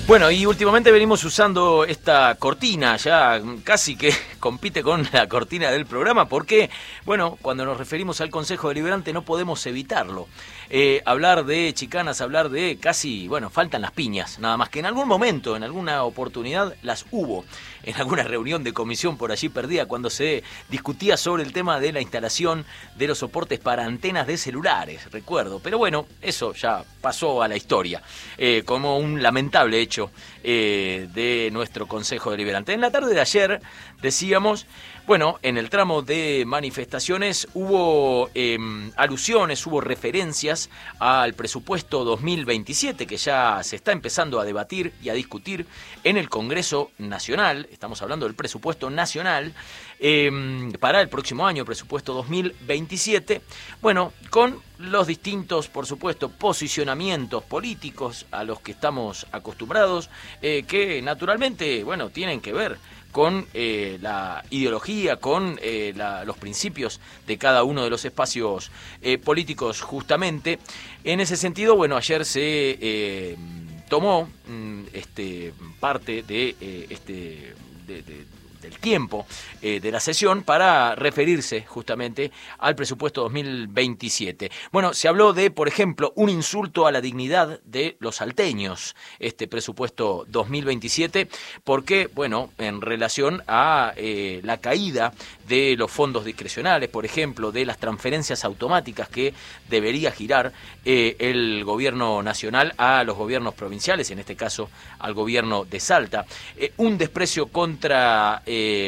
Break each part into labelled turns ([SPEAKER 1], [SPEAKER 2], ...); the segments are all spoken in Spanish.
[SPEAKER 1] Bueno, y últimamente venimos usando esta cortina, ya casi que compite con la cortina del programa, porque, bueno, cuando nos referimos al Consejo Deliberante no podemos evitarlo. Hablar de chicanas, hablar de casi, bueno, faltan las piñas, nada más que en algún momento, en alguna oportunidad, las hubo. En alguna reunión de comisión por allí perdida, cuando se discutía sobre el tema de la instalación de los soportes para antenas de celulares, recuerdo. Pero bueno, eso ya pasó a la historia, como un lamentable hecho de nuestro Consejo Deliberante. En la tarde de ayer decíamos, bueno, en el tramo de manifestaciones hubo alusiones, hubo referencias al presupuesto 2027 que ya se está empezando a debatir y a discutir en el Congreso Nacional. Estamos hablando del presupuesto nacional para el próximo año, presupuesto 2027. Bueno, con los distintos, por supuesto, posicionamientos políticos a los que estamos acostumbrados, que naturalmente, bueno, tienen que ver con la ideología, con los principios de cada uno de los espacios políticos justamente. En ese sentido, bueno, ayer se tomó parte de del tiempo de la sesión para referirse justamente al presupuesto 2027. Bueno, se habló de, por ejemplo, un insulto a la dignidad de los salteños, este presupuesto 2027, porque, bueno, en relación a la caída de los fondos discrecionales, por ejemplo, de las transferencias automáticas que debería girar el gobierno nacional a los gobiernos provinciales, en este caso al gobierno de Salta, un desprecio contra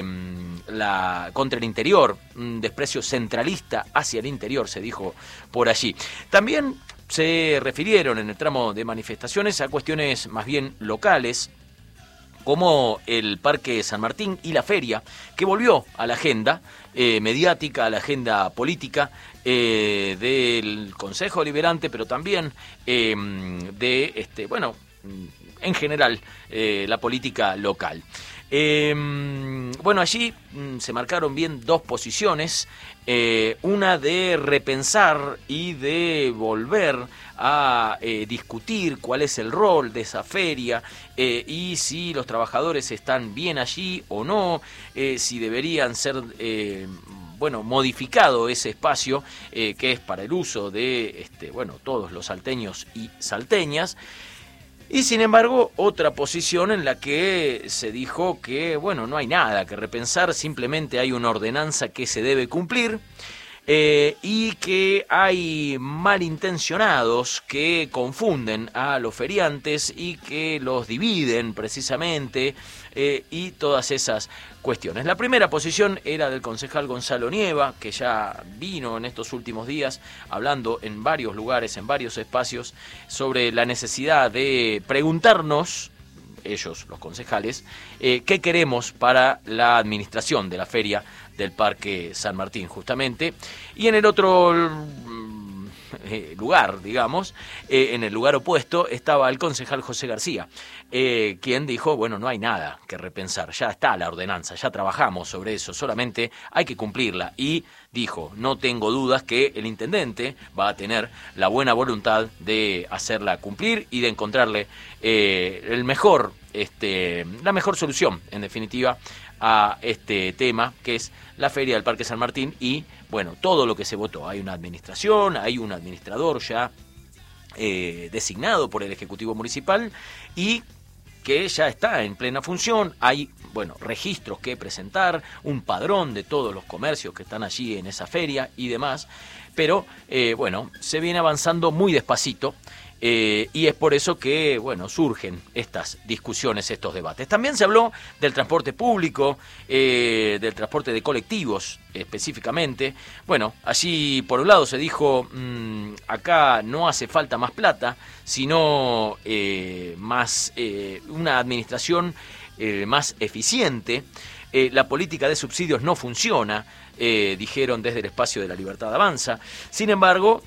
[SPEAKER 1] el interior, un desprecio centralista hacia el interior, se dijo por allí. También se refirieron en el tramo de manifestaciones a cuestiones más bien locales, como el Parque San Martín y la feria, que volvió a la agenda mediática, a la agenda política del Consejo Deliberante, pero también en general, la política local. Bueno, allí se marcaron bien dos posiciones, una de repensar y de volver a discutir cuál es el rol de esa feria y si los trabajadores están bien allí o no, si deberían ser modificado ese espacio que es para el uso de todos los salteños y salteñas. Y sin embargo, otra posición en la que se dijo que, no hay nada que repensar, simplemente hay una ordenanza que se debe cumplir y que hay malintencionados que confunden a los feriantes y que los dividen precisamente y todas esas cuestiones. La primera posición era del concejal Gonzalo Nieva, que ya vino en estos últimos días hablando en varios lugares, en varios espacios, sobre la necesidad de preguntarnos, ellos, los concejales, qué queremos para la administración de la feria del Parque San Martín, justamente. Y en el otro lugar, digamos, en el lugar opuesto, estaba el concejal José García, quien dijo, no hay nada que repensar, ya está la ordenanza, ya trabajamos sobre eso, solamente hay que cumplirla. Y dijo, no tengo dudas que el intendente va a tener la buena voluntad de hacerla cumplir y de encontrarle la mejor solución, en definitiva, a este tema, que es la feria del Parque San Martín y, todo lo que se votó. Hay una administración, hay un administrador ya designado por el Ejecutivo Municipal y que ya está en plena función. Hay, registros que presentar, un padrón de todos los comercios que están allí en esa feria y demás, pero, se viene avanzando muy despacito. Y es por eso que, surgen estas discusiones, estos debates. También se habló del transporte público, del transporte de colectivos específicamente. Allí por un lado se dijo, acá no hace falta más plata, sino una administración más eficiente. La política de subsidios no funciona, dijeron desde el espacio de La Libertad Avanza. Sin embargo,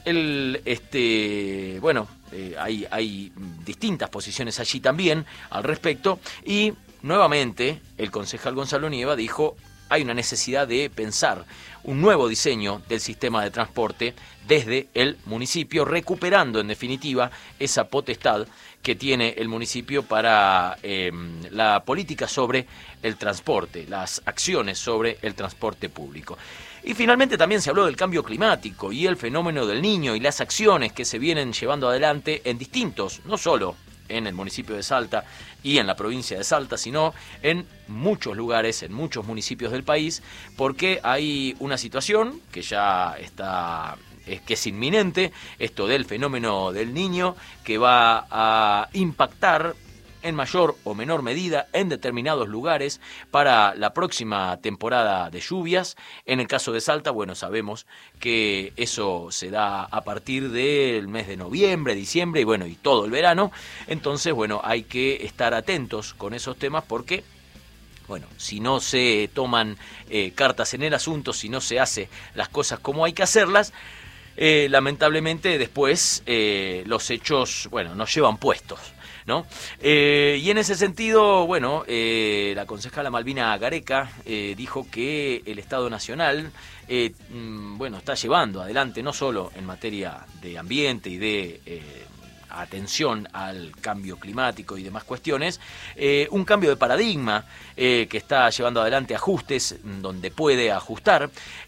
[SPEAKER 1] hay distintas posiciones allí también al respecto y nuevamente el concejal Gonzalo Nieva dijo, hay una necesidad de pensar un nuevo diseño del sistema de transporte desde el municipio, recuperando en definitiva esa potestad que tiene el municipio para la política sobre el transporte, las acciones sobre el transporte público. Y finalmente también se habló del cambio climático y el fenómeno del Niño y las acciones que se vienen llevando adelante en distintos, no solo en el municipio de Salta y en la provincia de Salta, sino en muchos lugares, en muchos municipios del país, porque hay una situación que ya está, que es inminente, esto del fenómeno del Niño, que va a impactar en mayor o menor medida en determinados lugares para la próxima temporada de lluvias. En el caso de Salta, bueno, sabemos que eso se da a partir del mes de noviembre, diciembre y bueno, y todo el verano. Entonces, bueno, hay que estar atentos con esos temas porque, bueno, si no se toman cartas en el asunto, si no se hace las cosas como hay que hacerlas, lamentablemente después los hechos, bueno, nos llevan puestos, ¿no? Y en ese sentido, bueno, la concejala Malvina Gareca dijo que el Estado Nacional bueno, está llevando adelante no solo en materia de ambiente y de atención al cambio climático y demás cuestiones, un cambio de paradigma que está llevando adelante ajustes donde puede ajustar,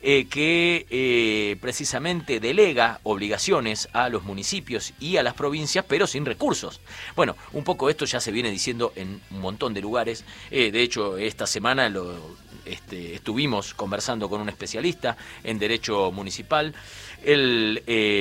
[SPEAKER 1] que precisamente delega obligaciones a los municipios y a las provincias, pero sin recursos. Bueno, un poco esto ya se viene diciendo en un montón de lugares. De hecho, esta semana estuvimos conversando con un especialista en Derecho Municipal, el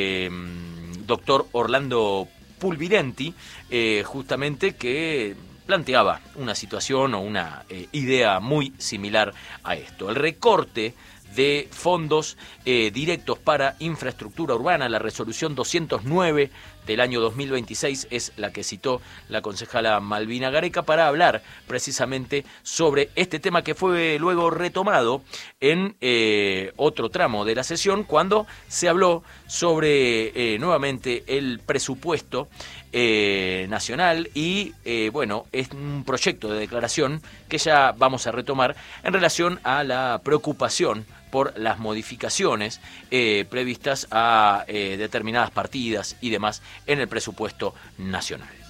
[SPEAKER 1] doctor Orlando Pulvirenti, justamente que planteaba una situación o una idea muy similar a esto. El recorte de fondos directos para infraestructura urbana, la resolución 209 del año 2026 es la que citó la concejala Malvina Gareca para hablar precisamente sobre este tema que fue luego retomado en otro tramo de la sesión cuando se habló sobre nuevamente el presupuesto nacional y bueno, es un proyecto de declaración que ya vamos a retomar en relación a la preocupación por las modificaciones previstas a determinadas partidas y demás en el presupuesto nacional.